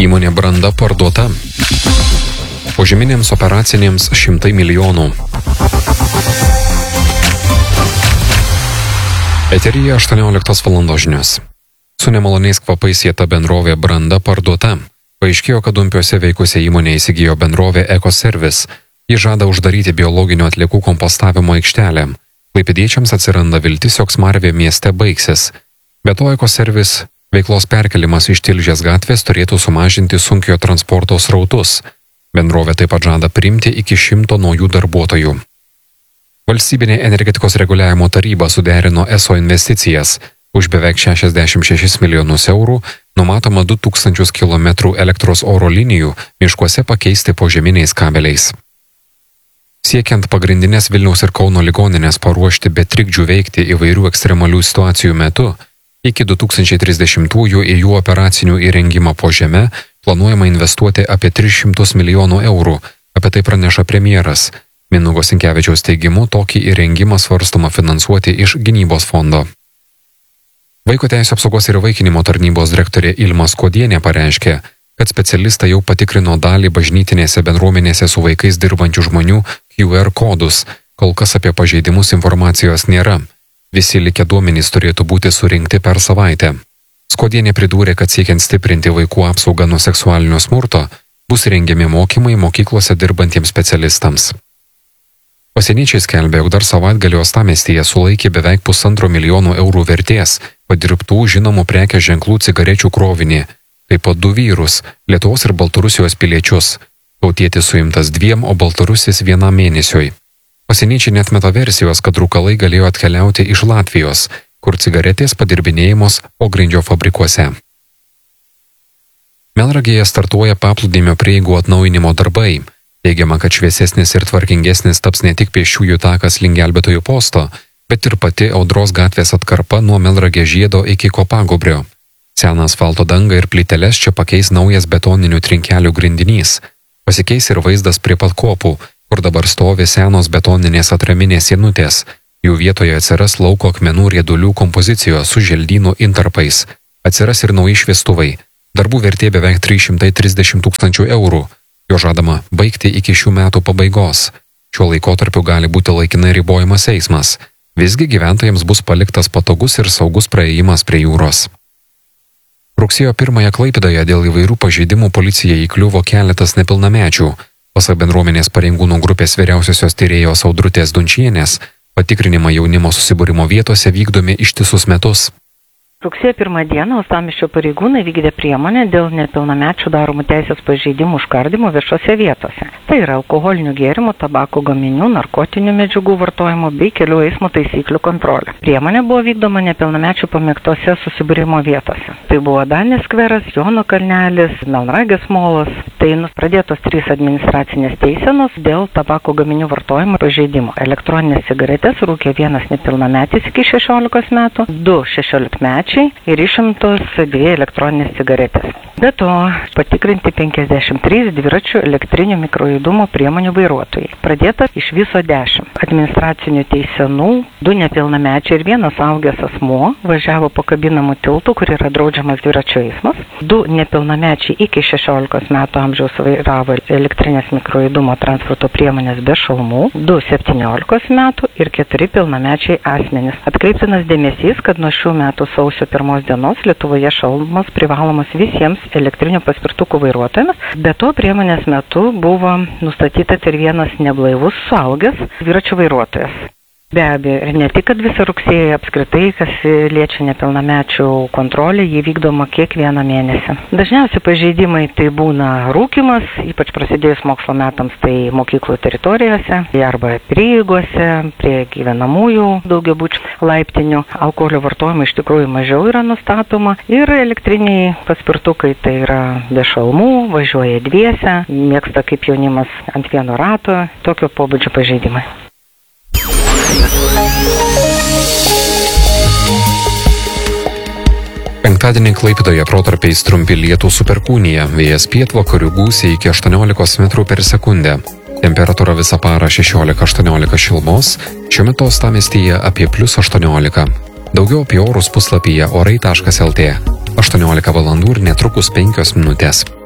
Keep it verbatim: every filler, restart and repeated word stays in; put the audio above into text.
Įmonė Branda parduota. Požeminėms operacinėms šimtai milijonų. Eteryje aštuonioliktos valandos žinios. Su nemaloniais kvapais sieta bendrovė Branda parduota. Paaiškėjo, kad Dumpiuose veikusią įmonę įsigijo bendrovė Ekoservis. Ji žada uždaryti biologinių atliekų kompostavimo aikštelę. Klaipėdiečiams atsiranda viltis, jog smarvė mieste baigsis. Be to, Ekoservis veiklos perkelimas iš Tilžės gatvės turėtų sumažinti sunkiojo transporto srautus. Bendrovė taip pat žada priimti iki šimto naujų darbuotojų. Valstybinė energetikos reguliavimo taryba suderino ESO investicijas. Už beveik šešiasdešimt šešis milijonus eurų numatoma du tūkstančius kilometrų elektros oro linijų miškuose pakeisti požeminiais kabeliais. Siekiant pagrindinės Vilniaus ir Kauno ligoninės paruošti be trikdžių veikti įvairių ekstremalių situacijų metu, iki du tūkstančiai trisdešimtųjų į jų operacinių įrengimą po žeme planuojama investuoti apie tris šimtus milijonų eurų, apie tai praneša premjeras. Mindaugo Sinkevičiaus teigimu, tokį įrengimą svarstoma finansuoti iš gynybos fondo. Vaiko teisių apsaugos ir įvaikinimo tarnybos direktorė Ilma Skuodienė pareiškė, kad specialistai jau patikrino dalį bažnytinėse bendruomenėse su vaikais dirbančių žmonių Q R kodus. Kol kas apie pažeidimus informacijos nėra. Visi likę duomenys turėtų būti surinkti per savaitę. Skuodienė pridūrė, kad siekiant stiprinti vaikų apsaugą nuo seksualinio smurto, bus rengiami mokymai mokyklose dirbantiems specialistams. Pasieniečiai skelbė, jog dar savaitgalį uostamiestyje sulaikė beveik pusantro milijono eurų vertės padirbtų žinomų prekės ženklų cigarečių krovinį, taip pat du vyrus, Lietuvos ir Baltarusijos piliečius. Tautietis suimtas dviem, o Baltarusis vienam mėnesiui. Pasieniečiai neatmeta versijos, kad rūkalai galėjo atkeliauti iš Latvijos, kur cigaretės padirbinėjamos pogrindžio fabrikuose. Melnragėje startuoja paplūdimio prieigų atnaujinimo darbai. Teigiama, kad šviesesnis ir tvarkingesnis taps ne tik pėsčiųjų takas link gelbėtojų posto, bet ir pati Audros gatvės atkarpa nuo Melnragės žiedo iki Kopagūbrio. Seną asfalto dangą ir plyteles čia pakeis naujas betoninių trinkelių grindinys. Pasikeis ir vaizdas prie pat kopų, kur dabar stovi senos betoninės atraminės sienutės. Jų vietoje atsiras lauko akmenų riedulių kompozicijos su želdynų intarpais. Atsiras ir nauji šviestuvai. Darbų vertė beveik trys šimtai trisdešimt tūkstančių eurų. Jo žadama baigti iki šių metų pabaigos. Šiuo laikotarpiu gali būti laikinai ribojamas eismas. Visgi gyventojams bus paliktas patogus ir saugus praėjimas prie jūros. Rugsėjo pirmąją Klaipėdoje dėl įvairių pažeidimų policija įkliuvo keletas nepilnamečių. Pasak bendruomenės pareigūnų grupės vyriausiosios tyrėjos Audrutės Dunčienės, patikrinimai jaunimo susibūrimo vietose vykdomi ištisus metus. Rugsėjo pirmą dieną uostamiesčio pareigūnai vykdė priemonę dėl nepilnamečių daromų teisės pažeidimų užkardimo viešose vietose. Tai yra alkoholinių gėrimų, tabako gaminių, narkotinių medžiagų vartojimo bei kelių eismo taisyklių kontrolė. Priemonė buvo vykdoma nepilnamečių pamėgtose susibūrimo vietose. Tai buvo Danės skveras, Jono kalnelis, Melnragės molas. Tai pradėtos trys administracinės teisenos dėl tabako gaminių vartojimo pažeidimo. Elektroninės cigaretės rūkė vienas nepilnametis iki šešiolikos metų, du šešiolikmečiai ir išimtos dvi elektroninės cigaretės. Be to, patikrinti penkiasdešimt trys dviračių elektrinių mikrojudumo priemonių vairuotojai. Pradėta iš viso dešimt. Administracinių teisenų, du nepilnamečiai ir vienas suaugęs asmuo važiavo po kabinamų tiltų, kur yra draudžiamas dviračių eismas. Du nepilnamečiai iki šešiolikos metų amžiaus vairavo elektrinės mikrojudumo transporto priemonės be šalmų, du septyniolikos metų ir keturi pilnamečiai asmenys. Atkreiptinas dėmesys, kad nuo šių metų sausio pirmos dienos Lietuvoje šalmas privalomas visiems elektrinių paspirtukų vairuotojams. Be to, priemonės metu buvo nustatytas ir vienas neblaivus suaugęs dviračių vairuotojas. Be abejo, ir ne tik, kad visą rugsėjį apskritai, kas liečia nepilnamečių kontrolę, jį vykdoma kiekvieną mėnesį. Dažniausiai pažeidimai tai būna rūkymas, ypač prasidėjus mokslo metams, tai mokyklų teritorijose arba prieigose, prie gyvenamųjų daugiabučių laiptinių. Alkoholio vartojimo iš tikrųjų mažiau yra nustatoma ir elektriniai paspirtukai tai yra be šalmų, važiuoja dviese, mėgsta kaip jaunimas ant vieno rato, tokio pobūdžio pažeidimai. Penktadienį Klaipėdoje protarpiais trumpi lietūs su perkūnija, vėjas pietvakarių gūsiai iki aštuoniolikos metrų per sekundę. Temperatūra visą parą šešiolika aštuoniolika šilumos, šiuo metu uostamiestyje apie plius aštuoniolika. Daugiau apie orus puslapyje orai taškas lt. aštuoniolika valandų ir netrukus penkios minutės.